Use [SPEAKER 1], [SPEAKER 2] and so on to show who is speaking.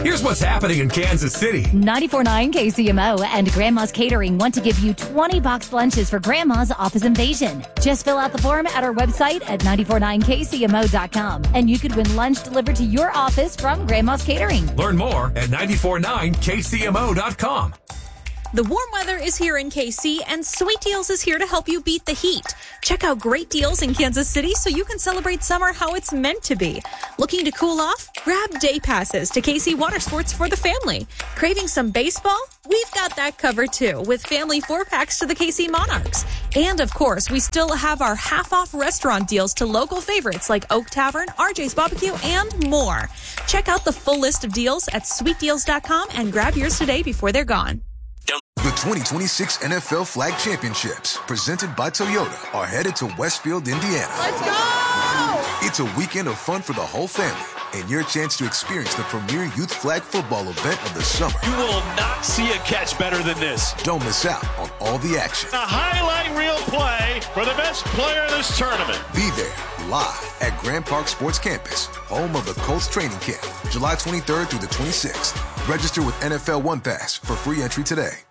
[SPEAKER 1] Here's what's happening in Kansas City.
[SPEAKER 2] 94.9 KCMO and Grandma's Catering want to give you 20-box lunches for Grandma's Office Invasion. Just fill out the form at our website at 949kcmo.com, and you could win lunch delivered to your office from Grandma's Catering.
[SPEAKER 1] Learn more at 949kcmo.com.
[SPEAKER 3] The warm weather is here in KC, and Sweet Deals is here to help you beat the heat. Check out great deals in Kansas City so you can celebrate summer how it's meant to be. Looking to cool off? Grab day passes to KC Water Sports for the family. Craving some baseball? We've got that covered too, with family 4-packs to the KC Monarchs. And of course, we still have our half-off restaurant deals to local favorites like Oak Tavern, RJ's Barbecue, and more. Check out the full list of deals at sweetdeals.com and grab yours today before they're gone.
[SPEAKER 4] The 2026 NFL Flag Championships, presented by Toyota, are headed to Westfield, Indiana.
[SPEAKER 5] Let's go!
[SPEAKER 4] It's a weekend of fun for the whole family and your chance to experience the premier youth flag football event of the summer.
[SPEAKER 6] You will not see a catch better than this.
[SPEAKER 4] Don't miss out on all the action.
[SPEAKER 6] A highlight reel play for the best player in this tournament.
[SPEAKER 4] Be there live at Grand Park Sports Campus, home of the Colts training camp, July 23rd through the 26th. Register with NFL One Pass for free entry today.